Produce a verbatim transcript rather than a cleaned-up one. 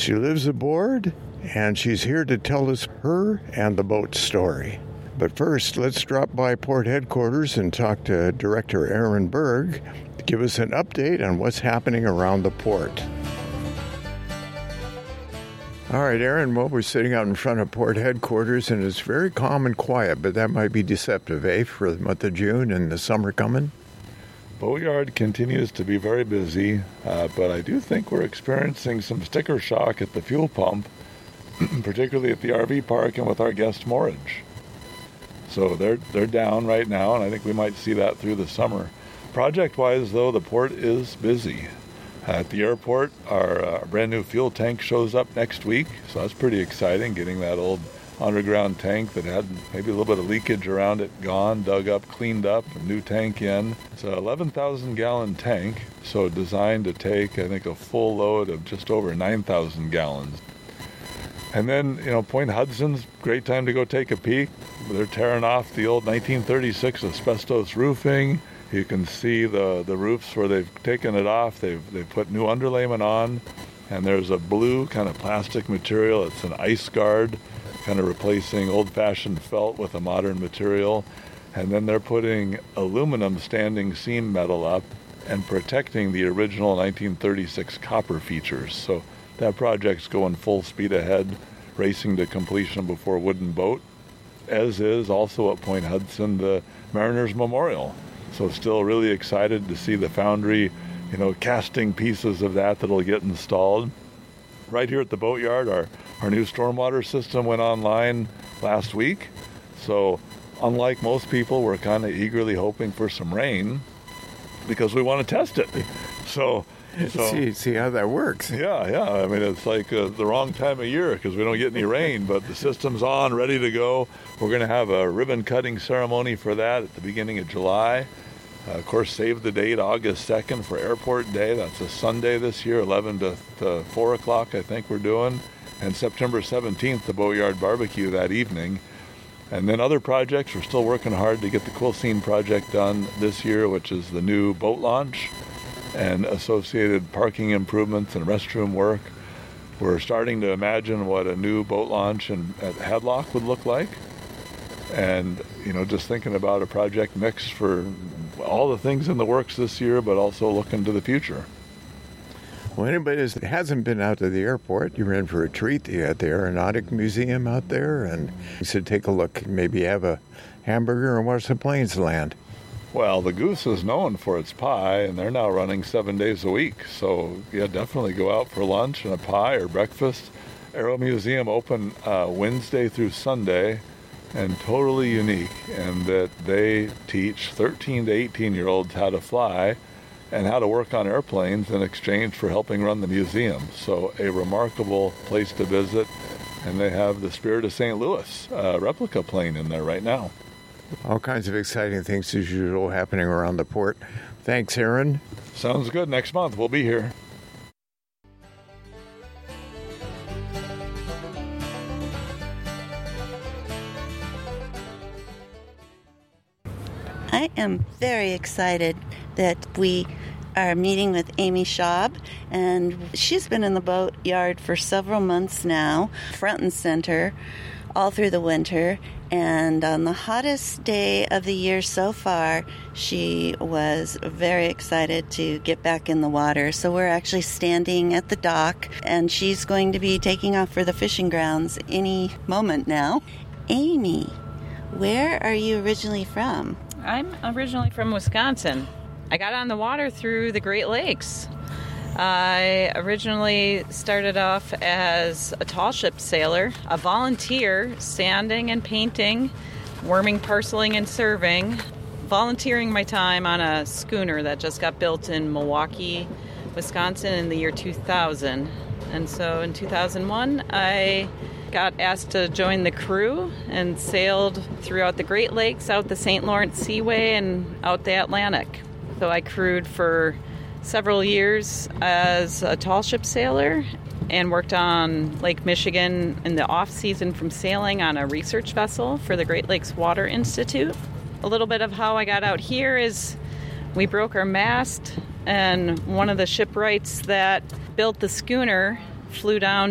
She lives aboard, and she's here to tell us her and the boat's story. But first, let's drop by port headquarters and talk to Director Aaron Berg to give us an update on what's happening around the port. All right, Aaron, well, we're sitting out in front of port headquarters, and it's very calm and quiet, but that might be deceptive, eh, for the month of June and the summer coming? Boatyard continues to be very busy, uh, but I do think we're experiencing some sticker shock at the fuel pump, particularly at the R V park and with our guest moorage. So they're they're down right now, and I think we might see that through the summer. Project-wise, though, the port is busy. At the airport, our uh, brand new fuel tank shows up next week, so that's pretty exciting, getting that old underground tank that had maybe a little bit of leakage around it gone, dug up, cleaned up, a new tank in. It's an eleven thousand gallon tank, so designed to take, I think, a full load of just over nine thousand gallons. And then, you know, Point Hudson's great time to go take a peek. They're tearing off the old nineteen thirty-six asbestos roofing. You can see the, the roofs where they've taken it off. They've, they've put new underlayment on, and there's a blue kind of plastic material. It's an ice guard, kind of replacing old-fashioned felt with a modern material. And then they're putting aluminum standing seam metal up and protecting the original nineteen thirty-six copper features. So that project's going full speed ahead, racing to completion before Wooden Boat, as is also at Point Hudson the Mariners Memorial. So still really excited to see the foundry, you know, casting pieces of that that'll get installed. Right here at the boatyard, our, our new stormwater system went online last week. So unlike most people, we're kind of eagerly hoping for some rain because we want to test it. So, so see, see how that works. Yeah, yeah. I mean, it's like uh, the wrong time of year because we don't get any rain, but the system's on, ready to go. We're going to have a ribbon cutting ceremony for that at the beginning of July. Uh, of course, save the date, August second for Airport Day. That's a Sunday this year, eleven to four o'clock, I think we're doing. And September seventeenth, the Boatyard Barbecue that evening. And then other projects, we're still working hard to get the Cool Scene project done this year, which is the new boat launch and associated parking improvements and restroom work. We're starting to imagine what a new boat launch in, at Hadlock would look like. And, you know, just thinking about a project mix for all the things in the works this year, but also looking to the future. Well, anybody that hasn't been out to the airport, you're in for a treat. You got the Aeronautic Museum out there, and you should take a look, maybe have a hamburger and watch the planes land. Well, the Goose is known for its pie, and they're now running seven days a week. So, yeah, definitely go out for lunch and a pie or breakfast. Aero Museum open uh, Wednesday through Sunday, and totally unique in that they teach thirteen to eighteen-year-olds how to fly and how to work on airplanes in exchange for helping run the museum. So a remarkable place to visit, and they have the Spirit of Saint Louis uh, replica plane in there right now. All kinds of exciting things as usual happening around the port. Thanks, Aaron. Sounds good. Next month we'll be here. I am very excited that we are meeting with Amy Schaub, and she's been in the boatyard for several months now, front and center, all through the winter. And on the hottest day of the year so far, she was very excited to get back in the water. So we're actually standing at the dock, and she's going to be taking off for the fishing grounds any moment now. Amy, where are you originally from? I'm originally from Wisconsin. I got on the water through the Great Lakes. I originally started off as a tall ship sailor, a volunteer, sanding and painting, worming, parceling, and serving, volunteering my time on a schooner that just got built in Milwaukee, Wisconsin in the year two thousand. And so in two thousand one, I got asked to join the crew and sailed throughout the Great Lakes, out the Saint Lawrence Seaway, and out the Atlantic. So I crewed for several years as a tall ship sailor and worked on Lake Michigan in the off-season from sailing on a research vessel for the Great Lakes Water Institute. A little bit of how I got out here is we broke our mast, and one of the shipwrights that built the schooner flew down